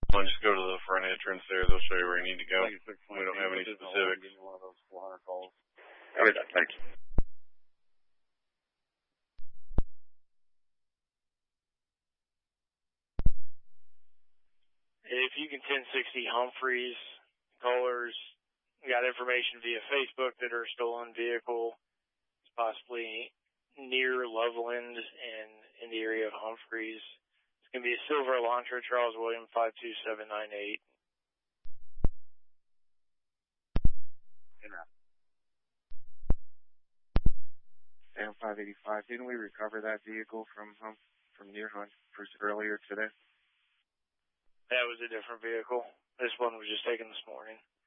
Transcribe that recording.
Well, just go to the front entrance there. They'll show you where you need to go. We don't have any specifics. Give me one of those 400 calls. Copy that. Thanks. If you can 1060 Humphreys, callers got information via Facebook that our stolen vehicle is possibly near Loveland and in the area of Humphreys. It's going to be a silver Elantra, Charles William 52798. Sam 585. Didn't we recover that vehicle from near Hunt earlier today? That was a different vehicle. This one was just taken this morning.